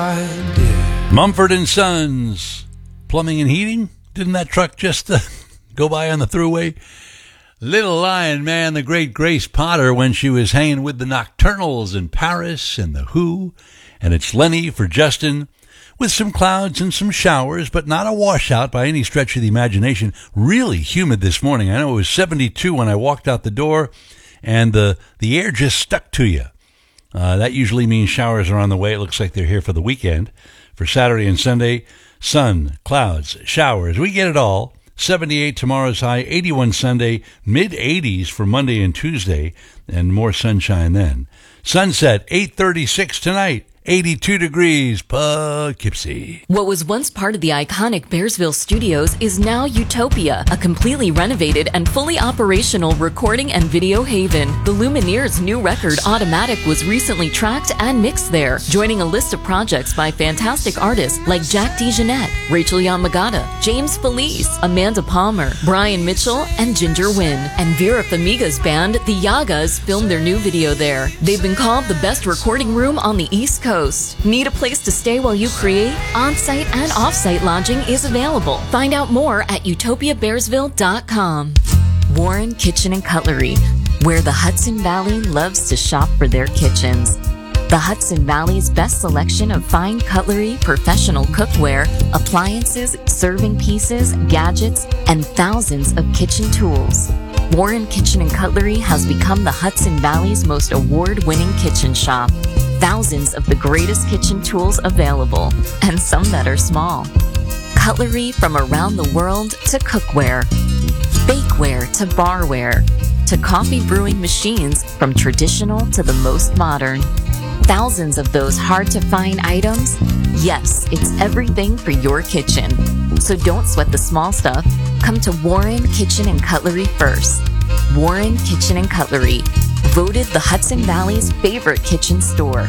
Mumford & Sons, plumbing and heating. Didn't that truck just go by on the thruway? Little Lion Man, the great Grace Potter, when she was hanging with the Nocturnals in Paris and the Who. And it's Lenny for Justin, with some clouds and some showers, but not a washout by any stretch of the imagination. Really humid this morning. I know it was 72 when I walked out the door, and the air just stuck to you. That usually means showers are on the way. It looks like they're here for the weekend. For Saturday and Sunday, sun, clouds, showers. We get it all. 78 tomorrow's high, 81 Sunday, mid-80s for Monday and Tuesday, and more sunshine then. Sunset, 8:36 tonight. 82 degrees, Poughkeepsie. What was once part of the iconic Bearsville Studios is now Utopia, a completely renovated and fully operational recording and video haven. The Lumineers' new record, Automatic, was recently tracked and mixed there, joining a list of projects by fantastic artists like Jack DeJohnette, Rachel Yamagata, James Felice, Amanda Palmer, Brian Mitchell, and Ginger Wynn. And Vera Farmiga's band, The Yagas, filmed their new video there. They've been called the best recording room on the East Coast. Need a place to stay while you create? On-site and off-site lodging is available. Find out more at utopiabearsville.com. Warren Kitchen and Cutlery, where the Hudson Valley loves to shop for their kitchens. The Hudson Valley's best selection of fine cutlery, professional cookware, appliances, serving pieces, gadgets, and thousands of kitchen tools. Warren Kitchen and Cutlery has become the Hudson Valley's most award-winning kitchen shop. Thousands of the greatest kitchen tools available, and some that are small. Cutlery from around the world to cookware, bakeware to barware, to coffee brewing machines from traditional to the most modern. Thousands of those hard-to-find items? Yes, it's everything for your kitchen. So don't sweat the small stuff. Come to Warren Kitchen and Cutlery first. Warren Kitchen and Cutlery, voted the Hudson Valley's favorite kitchen store.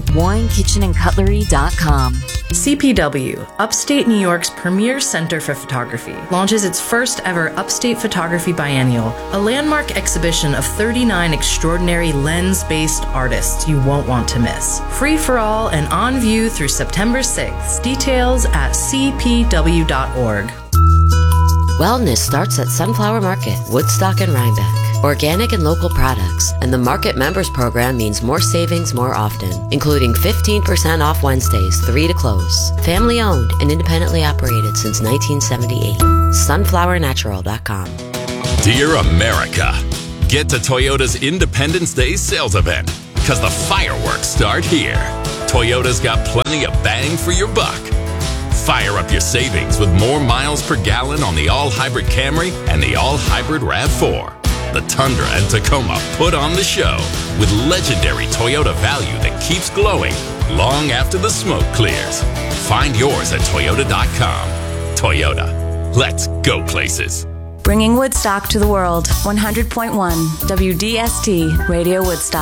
WarrenKitchenandCutlery.com. CPW, Upstate New York's premier center for photography, launches its first ever Upstate Photography Biennial, a landmark exhibition of 39 extraordinary lens-based artists you won't want to miss. Free for all and on view through September 6th. Details at cpw.org. Wellness starts at Sunflower Market, Woodstock and Rhinebeck. Organic and local products, and the Market Members Program means more savings more often, including 15% off Wednesdays, 3 to close. Family owned and independently operated since 1978. SunflowerNatural.com. Dear America, get to Toyota's Independence Day sales event, because the fireworks start here. Toyota's got plenty of bang for your buck. Fire up your savings with more miles per gallon on the all-hybrid Camry and the all-hybrid RAV4. The Tundra and Tacoma put on the show with legendary Toyota value that keeps glowing long after the smoke clears. Find yours at Toyota.com. Toyota. Let's go places. Bringing Woodstock to the world. 100.1 WDST Radio Woodstock.